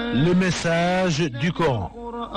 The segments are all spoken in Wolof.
Le message du Coran.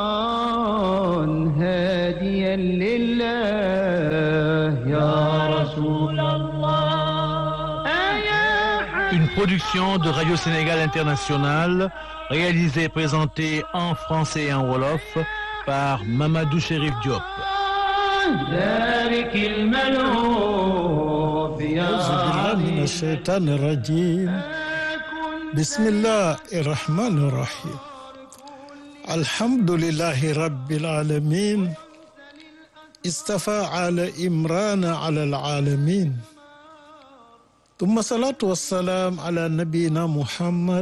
Une production de Radio Sénégal International, réalisée et présentée en français et en wolof par Mamadou Chérif Diop. من الشيطان الرجيم بسم الله الرحمن الرحيم الحمد لله رب العالمين استفى على إمران على العالمين ثم الصلاة والسلام على نبينا محمد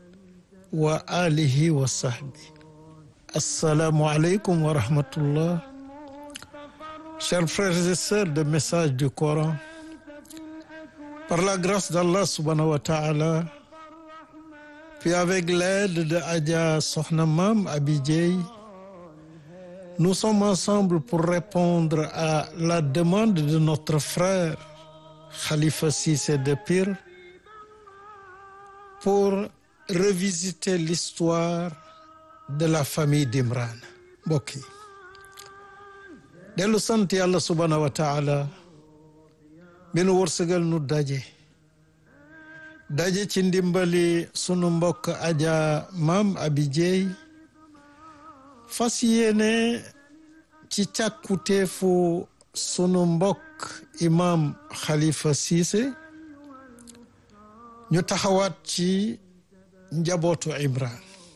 وآله وصحبه السلام عليكم ورحمة الله. Chers frères et sœurs de Message du Coran, par la grâce d'Allah subhanahu wa ta'ala, puis avec l'aide de Adja Sokhna Mam Abidjey, nous sommes ensemble pour répondre à la demande de notre frère Khalifa Cissé de Pire pour revisiter l'histoire de la famille d'Imran. Mbokk yi dellu sant yàlla subhanahu wa taala bi nu wërsëgal nu daje ci ndimbali sunu mbokk Adja Mam Abidjey fas yéene ci càkkuteefu sunu mbokk imam Khalifa Cissé ñu taxawaat ci njabootu Imran.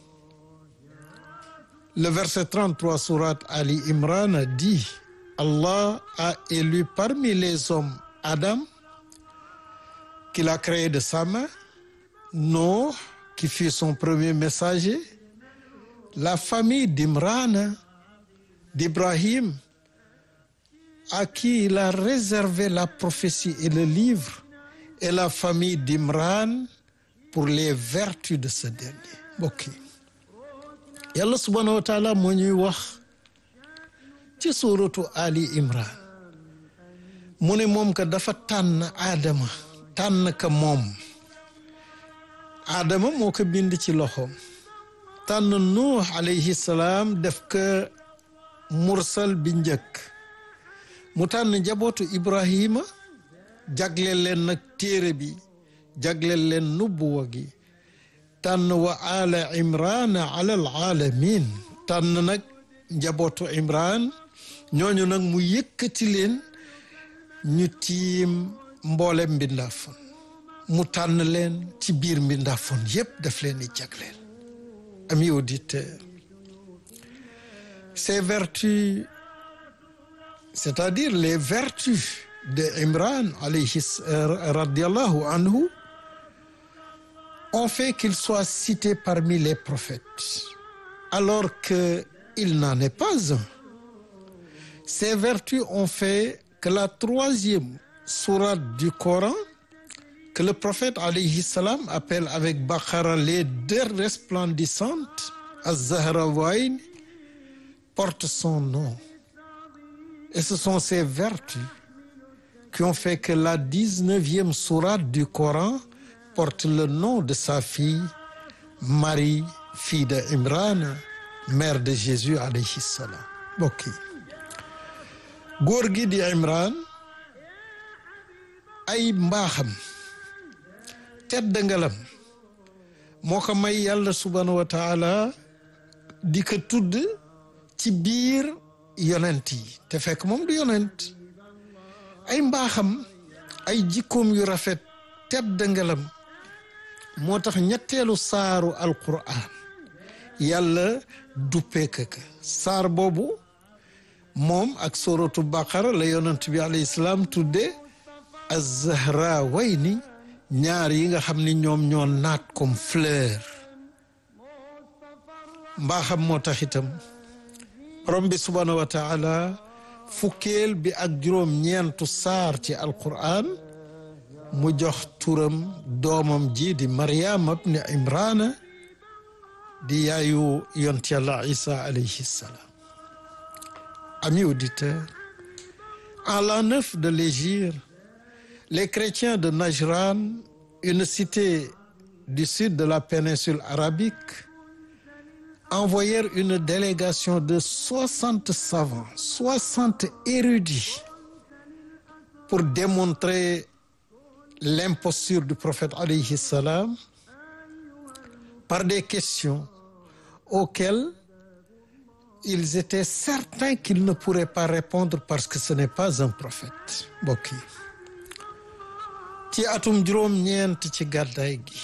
Le verset 33 sourate Ali Imran dit: Allah a élu parmi les hommes Adam, qu'il a créé de sa main, Noé, qui fut son premier messager, la famille d'Imran, d'Ibrahim, à qui il a réservé la prophétie et le livre, et la famille d'Imran pour les vertus de ce dernier. Mbokk yi Yàlla subhanahu wa taala moo ñuy wax ci suuratu Ali Imran mu ne moom ka dafa tànn Adama tànn ka moom Adama moo ko bind ci loxoom tànn Nuux alayhi salaam def ko mursal bi njëkk mu tànn njabootu Ibrahima jagleel leen nag téere bi jagleel leen nubuwa gi tànn wa ala Imran ala alamin tànn nag njabootu Imran ñooñu nag mu yëkkati leen ñu tiim mboolem mbindaafoon mu tànn leen ci biir mbindaafoon yépp def leen di jagleel. Amis auditeurs, ces vertus, c'est-à-dire les vertus de Imran alayhi radiyallahu anhu, ont fait qu'il soit cité parmi les prophètes alors qu'il n'en est pas un. Ces vertus ont fait que la troisième sourate du Coran, que le prophète alayhi salam appelle avec Baqara les deux resplendissantes, Az-Zahrawayn, porte son nom. Et ce sont ces vertus qui ont fait que la 19e sourate du Coran porte le nom de sa fille, Marie, fille de Imran, mère de Jésus alayhi salam. Mbokk yi góor gi di Imran ay mbaaxam tedd ngalam moo ko may yàlla subhanahu wa taala di ko tudd ci biir yonent yi te fekk moom du yonent. ay mbaaxam ay jikkoom yu rafet tedd ngalam moo tax ñetteelu saaru alquran yàlla duppee ka saar boobu moom ak suratu baqara la yonent bi alayhi salaam tudde az-Zahrawayni ñaar yi nga xam ni ñoom ñoo naat comme fleur. mbaaxam moo tax itam borom bi subhanahu wa taala fukkeel bi ak juróom ñeentu saar ci alquran mu jox turam doomam ji di Maryam ibn Imran di yaayu yonent Yàlla Isa alayhi salam. Amis auditeurs, en l'an 9 de l'hégire, les chrétiens de Najran, une cité du sud de la péninsule arabique, envoyèrent une délégation de 60 savants, 60 érudits pour démontrer l'imposture du prophète alayhi salam par des questions auxquelles ils étaient certains qu'ils ne pourraient pas répondre parce que ce n'est pas un prophète. Mbokk yi ci atum juróom-ñeent ci gàddaay gi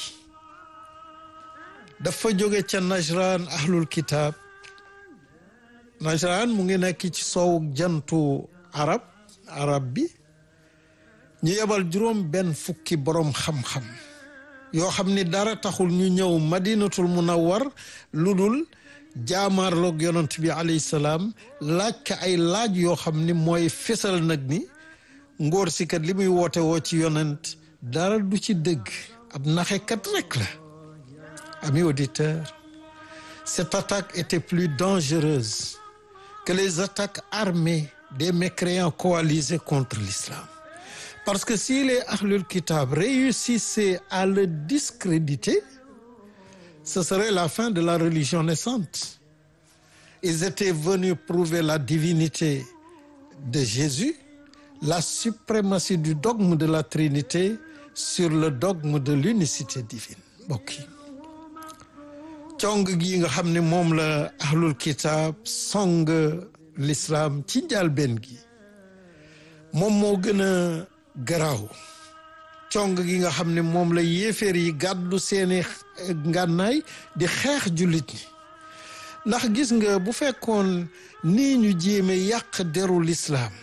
dafa jóge ca Najran ahlul kitab. Najran mu ngi nekk ci soowu jantu arab bi. ñu yebal juróom benn fukki borom xam-xam yoo xam ni dara taxul ñu ñëw madinatul munawwar lu dul jaamaarloog yonent bi alayhi salaam laaj ka ay laaj yoo xam ni mooy fesal nag ni ngóor si kat li muy woote woo ci yonent dara du ci dëgg ab naxekat rek la. Amis auditeurs, cette attaque était plus dangereuse que les attaques armées des mécréants coalisés contre l'islam. Parce que si les Ahlul Kitab réussissaient à le discréditer, ce serait la fin de la religion naissante. Ils étaient venus prouver la divinité de Jésus, la suprématie du dogme de la Trinité sur le dogme de l'unicité divine. Mbokk yi cong gi nga xam ne moom la Ahlul Kitab song l'islam ci njëlbéen gi moom moo gën a garaaw cong gi nga xam ne moom la yéeféer yi gàddu seeni ngànnaay di xeex jullit ñi ndax gis nga bu fekkoon nii ñu jéeme yàq deru lislaam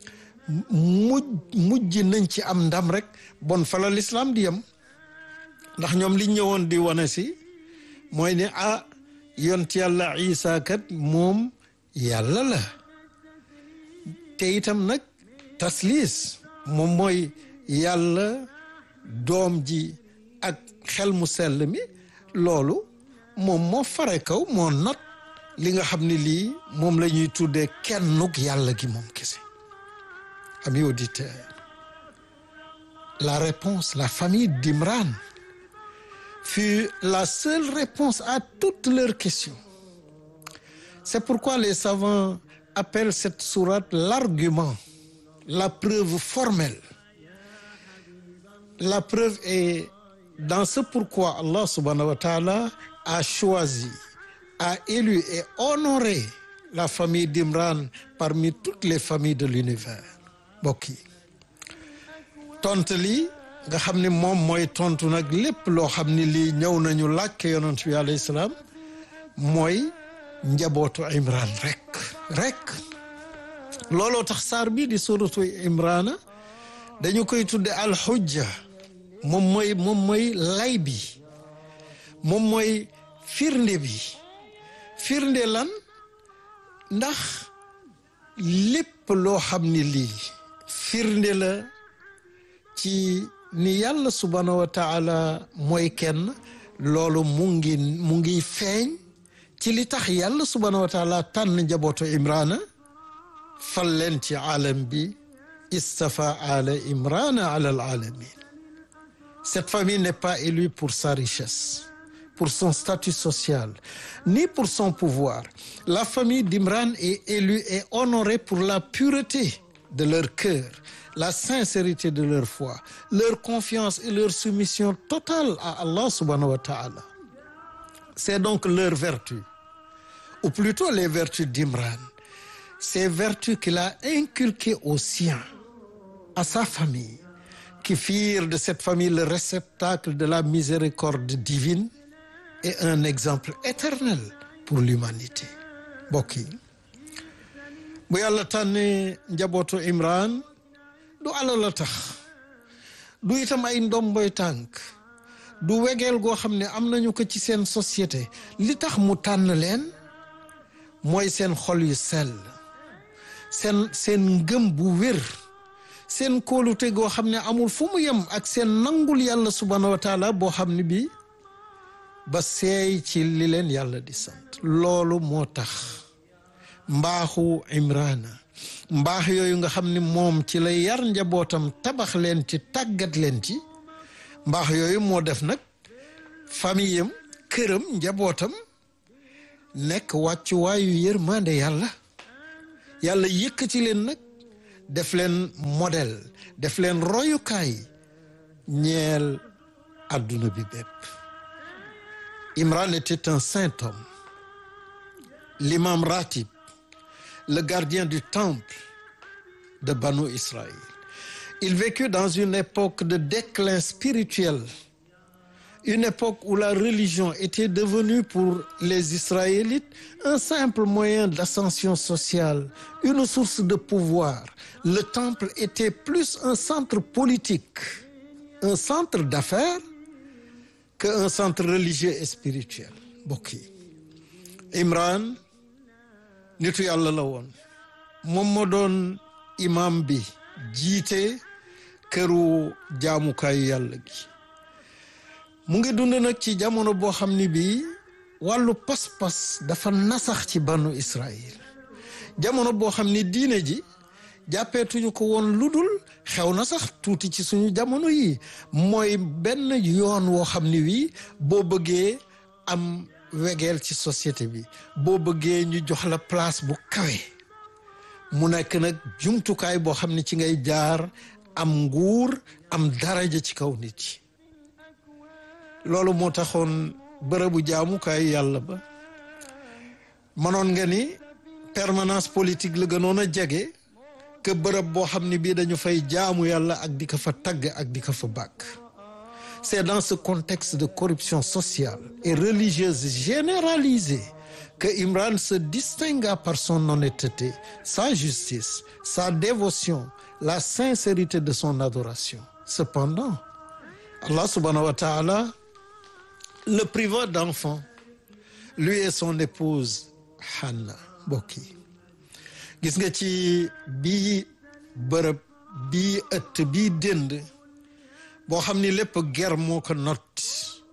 mujj nañ ci am ndam rek bon fa la lislaam di yem ndax ñoom li ñëwoon di wane si mooy ne yont yàlla Isa kat moom yàlla la te itam nag tasliis moom mooy yàlla doom ji ak xel mu sell mi loolu moom moo fare kaw moo not li nga xam ne lii moom la ñuy tuddee kennuk yàlla gi moom kese. Amis auditeurs, la réponse, la famille d'Imran fut la seule réponse à toutes leurs questions. C'est pourquoi les savants appellent cette sourate l'argument, la preuve formelle. La preuve est dans ce pourquoi Allah subhanahu wa ta'ala a choisi, a élu et honoré la famille d'Imran parmi toutes les familles de l'univers. Mbokk yi tontu lii nga xam ne moom mooy tontu nag lépp loo xam ne lii ñëw nañu laaj ko yonent bi alayhi salaam mooy njabootu Imran rek looloo tax saar bi di suratu Imran dañu koy tudde alxujja moom mooy lay bi moom mooy firnde lan ndax lépp loo xam ne lii firnde la ci ni yàlla subhanahu wa taala mooy kenn loolu mu ngi feeñ ci li tax yàlla subhanahu wa taala tànn njabootu Imrana fal leen ci aalam bi istafa ala Imrana ala alalamin. Cette famille n'est pas élue pour sa richesse, pour son statut social, ni pour son pouvoir. La famille d'Imran est élue et honorée pour la pureté de leur cœur, la sincérité de leur foi, leur confiance et leur soumission totale à Allah subhanahu wa ta'ala. C'est donc leur vertu, ou plutôt les vertus d'Imran, ces vertus qu'il a inculquées aux siens, à sa famille, qui firent de cette famille le réceptacle de la miséricorde divine et un exemple éternel pour l'humanité. Mbokk yi bu yàlla tànnee njabootu Imran du alal la tax du itam ay ndomboy tànk du wegeel goo xam ne am nañu ko ci seen société li tax mu tànn leen mooy seen xol yu sell seen ngëm bu wér seen kóolute goo xam ne amul fu mu yem ak seen nangul yàlla subhanahu wa taala boo xam ne bi ba seey ci li leen yàlla di sant loolu moo tax mbaaxu Imrana mbaax yooyu nga xam ne moom ci la yar njabootam tabax leen ci tàggat leen ci mbaax yooyu moo def nag famille am këram njabootam nekk wàccuwaayu yërmande yàlla yàlla yëkkati leen nag def leen modèle def leen royukaay ñeel adduna bi bépp. Imran était un saint homme, l'imam ratib, le gardien du temple de Banu Israël. Il vécut dans une époque de déclin spirituel, une époque où la religion était devenue pour les Israélites un simple moyen d'ascension sociale, une source de pouvoir. Le temple était plus un centre politique, un centre d'affaires qu'un centre religieux et spirituel. Mbokk yi Imran nitu yàlla la woon moom moo doon imam bi jiite këru jaamukaayu yàlla gi mu ngi dund nag ci jamono boo xam ni bii wàllu pas-pas dafa nasax ci banu Israël jamono boo xam ni diine ji jàppeetuñu ko woon lu dul xew na sax tuuti ci suñu jamono yi mooy benn yoon woo xam ni wii boo bëggee am wegeel ci société bi boo bëggee ñu jox la place bu kawe mu nekk nag jumtukaay boo xam ni ci ngay jaar am nguur am daraja ci kaw nit yi loolu moo taxoon bërëbu jaamukaayu yàlla ba mënoon nga ni permanence politique la gënoon a jege que bërëb boo xam ne bii dañu fay jaamu yàlla ak di ko fa tagg ak di ko fa bàkk. C'est dans ce contexte de corruption sociale et religieuse généralisée que Imran se distingua par son honnêteté, sa justice, sa dévotion, la sincérité de son adoration. Cependant, Allah subhanahu wa ta'ala le priva d'enfants, lui et son épouse Hanna. Mbokk yi gis nga ci bii bërëb bii ëtt bii dënd boo xam ni lépp ger moo ko not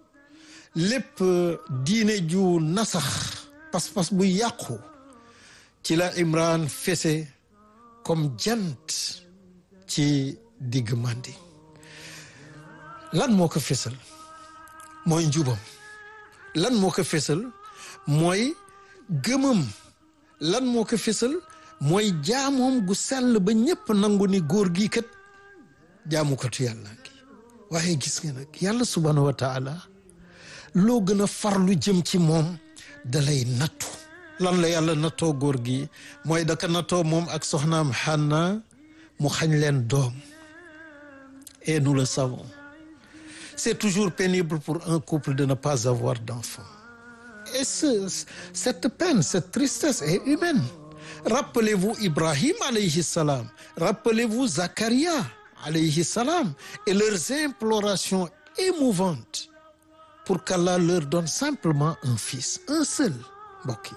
lépp diine ju nasax pas-pas bu yàqu ci la Imran fese comme jant ci digg mandi lan moo ko fesal mooy njubam lan moo ko fesal mooy gëmam lan moo ko fesal mooy jaamoom gu sell ba ñépp nangu ni góor gi kat jaamukatu yàlla ngi waaye gis nga nag yàlla subhanahu wa taala loo gën a farlu jëm ci moom da lay nattu lan la yàlla nattoo góor gi mooy daka nattoo moom ak soxnaam Hanna mu xañ leen doom et nous le savons c'est toujours pénible pour un couple de ne pas avoir d'enfant et cette peine cette tristesse est humaine. Rappelez-vous Ibrahim alayhi salam, rappelez-vous Zacharia alayhi salam et leurs implorations émouvantes pour qu'Allah leur donne simplement un fils, un seul. Mbokk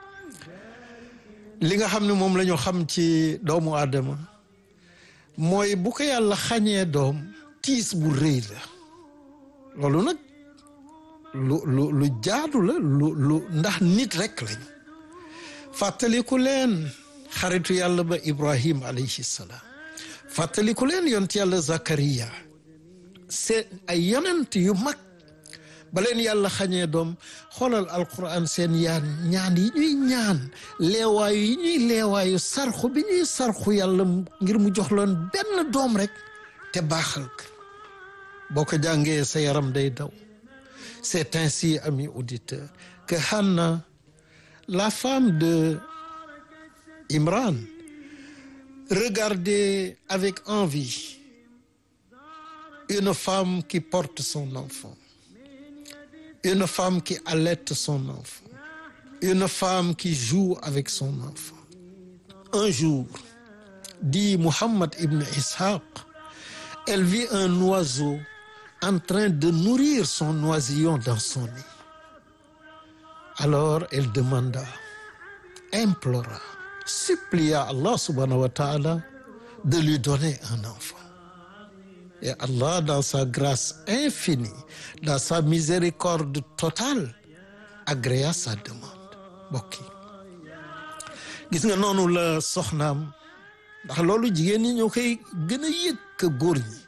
yi li nga xam ne moom la ñu xam ci doomu aadama mooy bu ko yàlla xañee doom tiis bu rëy la loolu nag lu jaadu la lu ndax nit rek lañu fàttaliku leen xaritu yàlla ba Ibrahim alayhi salaam fàttaliku leen yonent yàlla Zakariya c'est ay yonent yu mag ba leen yàlla xañee doom xoolal alquran seen ñaan yi ñuy ñaan leewaayu yi ñuy leewaayu sarxu bi ñuy sarxu yàlla ngir mu jox leen benn doom rek te baaxal ko boo ko jàngee sa yaram day daw. C'est ainsi, amis auditeurs, que Hanna, la femme de Imran, regardait avec envie une femme qui porte son enfant, une femme qui allaite son enfant, une femme qui joue avec son enfant. Un jour, dit Muhammad ibn Ishaq, elle vit un oiseau en train de nourrir son oisillon dans son nid. Alors elle demanda, implora, supplia Allah subhanahu wa ta'ala de lui donner un enfant. Et Allah, dans sa grâce infinie, dans sa miséricorde totale, agréa sa demande. Mbokk yi gis nga noonu la soxnaam ndax loolu jigéen ñi ñoo koy gën a yëg ka góor ñi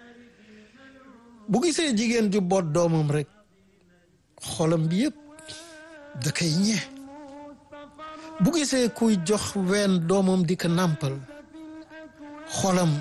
bu gisee jigéen ju boot doomam rek xolam bi yëpp da koy ñee bu gisee kuy jox ween doomam di ko nàmpal xolam